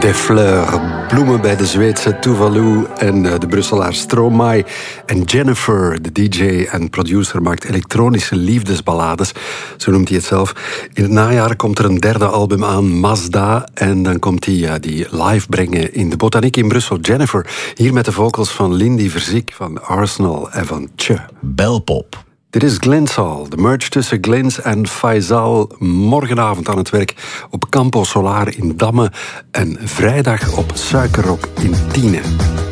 Des Fleurs, bloemen bij de Zweedse Tuvalu en de Brusselaar Stromae. En Jennifer, de DJ en producer, maakt elektronische liefdesballades. Zo noemt hij het zelf. In het najaar komt er een derde album aan, Mazda. En dan komt hij die live brengen in de Botaniek in Brussel. Jennifer, hier met de vocals van Lindy Verziek, van Arsenal en van Tje. Belpop. Dit is Glensal, de merge tussen Glens en Faisal. Morgenavond aan het werk op Campo Solar in Damme. En vrijdag op Suikerrok in Tiene.